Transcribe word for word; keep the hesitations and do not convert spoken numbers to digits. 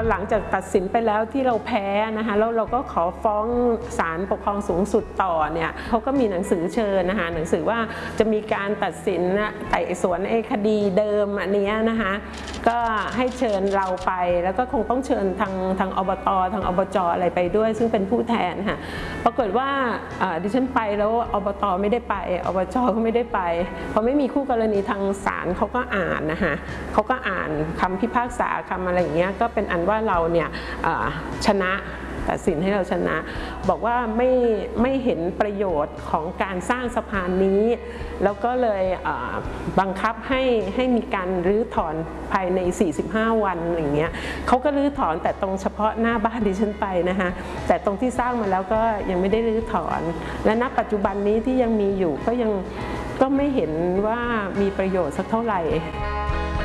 หลังจากตัดสินไปแล้วที่เราแพ้นะคะแล้วเราก็ขอฟ้องศาลปกครองสูงสุดต่อเนี่ยเขาก็มีหนังสือเชิญนะคะหนังสือว่าจะมีการตัดสินไต่สวนไอ้คดีเดิมอันนี้นะคะก็ให้เชิญเราไปแล้วก็คงต้องเชิญทางทางอบตทางอบจอะไรไปด้วยซึ่งเป็นผู้แทนค่ะปรากฏว่าดิฉันไปแล้วอบตไม่ได้ไปอบจก็ไม่ได้ไปพอไม่มีคู่กรณีทางศาลเขาก็อ่านนะคะเขาก็อ่านคำพิพากษาคำอะไรอย่างเงี้ยก็เป็นอันว่าเราเนี่ยชนะตัดสินให้เราชนะบอกว่าไม่ไม่เห็นประโยชน์ของการสร้างสะพานนี้แล้วก็เลยบังคับให้ให้มีการรื้อถอนภายในสี่สิบห้าวันอย่างเงี้ยเขาก็รื้อถอนแต่ตรงเฉพาะหน้าบ้านดิฉันไปนะคะแต่ตรงที่สร้างมาแล้วก็ยังไม่ได้รื้อถอนและณปัจจุบันนี้ที่ยังมีอยู่ก็ยังก็ไม่เห็นว่ามีประโยชน์สักเท่าไหร่